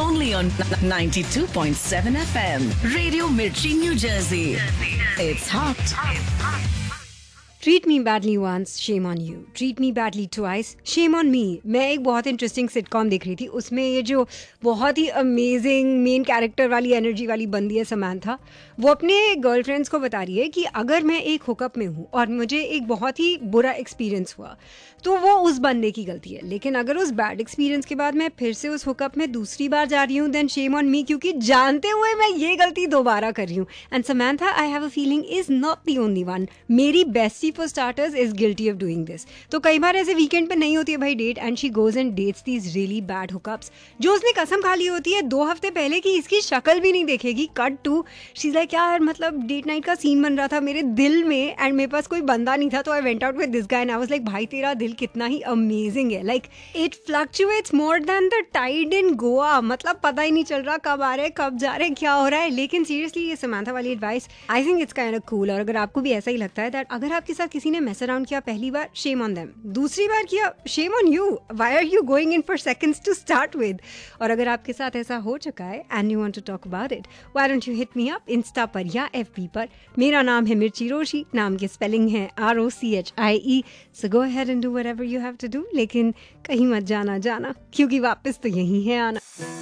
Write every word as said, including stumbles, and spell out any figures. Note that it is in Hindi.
only on ninety-two point seven F M. Radio Mirchi, New Jersey. It's hot. Treat me badly once, shame on you. Treat me badly twice, shame on me. मैं एक बहुत इंटरेस्टिंग सिटकॉम देख रही थी. उसमें ये जो बहुत ही अमेजिंग मेन कैरेक्टर वाली एनर्जी वाली बंदी है समंथा, वो अपने गर्लफ्रेंड्स को बता रही है कि अगर मैं एक हुकअप में हूँ और मुझे एक बहुत ही बुरा एक्सपीरियंस हुआ तो वो उस बंदे की गलती है, लेकिन अगर उस बैड एक्सपीरियंस के बाद मैं फिर से उस हुकअप में दूसरी बार जा रही हूँ देन शेम ऑन मी, क्योंकि जानते हुए मैं ये गलती दोबारा कर रही हूँ. And Samantha, I have a feeling, is not the only one. मेरी bestie for starters is guilty of doing this. तो कई बार ऐसे वीकेंड पे नहीं होती है भाई date, and she goes and dates these really bad hookups जो उसने कसम खा ली होती है दो हफ्ते पहले कि इसकी शक्ल भी नहीं देखेगी. Cut to she is like, यार मतलब डेट नाइट का सीन बन रहा था मेरे दिल में एंड मेरे पास कोई बंदा नहीं था, तो I went out with this guy and I was like, भाई तेरा दिल कितना ही अमेजिंग है. Like it fluctuates more than the tied in Goa. मतलब पता ही नहीं चल रहा कब आ रहे हैं कब जा रहे हैं क्या हो रहा है. लेकिन सीरियसली ये समंथा वाली advice I think it's kind of cool. और अगर आपको भी ऐसा ही लगता है दैट अगर आपके साथ किसी ने मेस अराउंड किया पहली बार, शेम ऑन देम. दूसरी बार किया, shame on you. Why are you going in for seconds to start with. और अगर आपके साथ ऐसा हो चुका है and you want to talk about it, why don't you hit me up Insta पर या एफबी पर. मेरा नाम है मिर्ची रोशी, नाम की स्पेलिंग है R O C H I E. So go ahead and do whatever you have to do, लेकिन कहीं मत जाना जाना क्योंकि वापस तो यही है आना.